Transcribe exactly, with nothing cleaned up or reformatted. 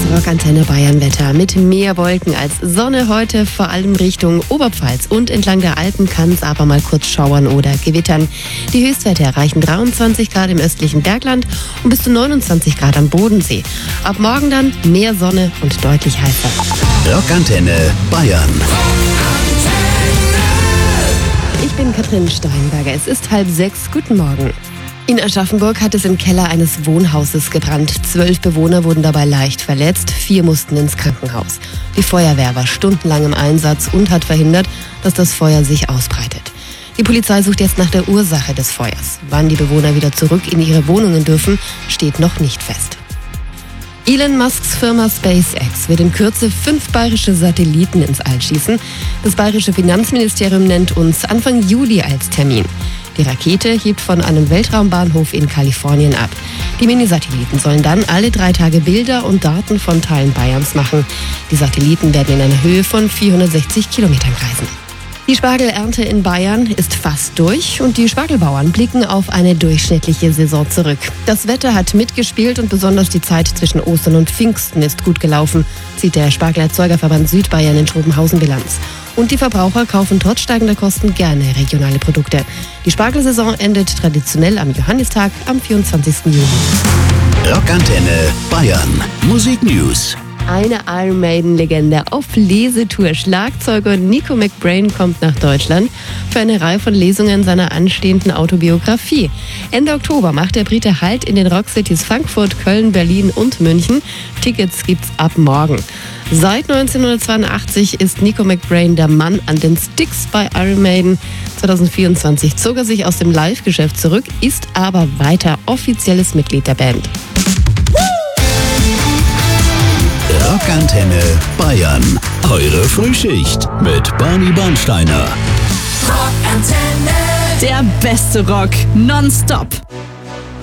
Rockantenne Bayern Wetter mit mehr Wolken als Sonne heute, vor allem Richtung Oberpfalz und entlang der Alpen kann es aber mal kurz schauern oder gewittern. Die Höchstwerte erreichen dreiundzwanzig Grad im östlichen Bergland und bis zu neunundzwanzig Grad am Bodensee. Ab morgen dann mehr Sonne und deutlich heißer. Rockantenne Bayern. Ich bin Katrin Steinberger. Es ist halb sechs. Guten Morgen. In Aschaffenburg hat es im Keller eines Wohnhauses gebrannt. Zwölf Bewohner wurden dabei leicht verletzt, vier mussten ins Krankenhaus. Die Feuerwehr war stundenlang im Einsatz und hat verhindert, dass das Feuer sich ausbreitet. Die Polizei sucht jetzt nach der Ursache des Feuers. Wann die Bewohner wieder zurück in ihre Wohnungen dürfen, steht noch nicht fest. Elon Musks Firma SpaceX wird in Kürze fünf bayerische Satelliten ins All schießen. Das bayerische Finanzministerium nennt uns Anfang Juli als Termin. Die Rakete hebt von einem Weltraumbahnhof in Kalifornien ab. Die Minisatelliten sollen dann alle drei Tage Bilder und Daten von Teilen Bayerns machen. Die Satelliten werden in einer Höhe von vierhundertsechzig Kilometern kreisen. Die Spargelernte in Bayern ist fast durch und die Spargelbauern blicken auf eine durchschnittliche Saison zurück. Das Wetter hat mitgespielt und besonders die Zeit zwischen Ostern und Pfingsten ist gut gelaufen, zieht der Spargelerzeugerverband Südbayern in Schrobenhausen Bilanz. Und die Verbraucher kaufen trotz steigender Kosten gerne regionale Produkte. Die Spargelsaison endet traditionell am Johannistag am vierundzwanzigsten Juni. Rockantenne Bayern. Musik News. Eine Iron Maiden-Legende auf Lesetour. Schlagzeuger Nico McBrain kommt nach Deutschland für eine Reihe von Lesungen seiner anstehenden Autobiografie. Ende Oktober macht der Brite Halt in den Rockcities Frankfurt, Köln, Berlin und München. Tickets gibt's ab morgen. Seit neunzehnhundertzweiundachtzig ist Nico McBrain der Mann an den Sticks bei Iron Maiden. zwanzig vierundzwanzig zog er sich aus dem Live-Geschäft zurück, ist aber weiter offizielles Mitglied der Band. Rockantenne Bayern. Eure Frühschicht mit Barney Bernsteiner. Rockantenne. Der beste Rock nonstop.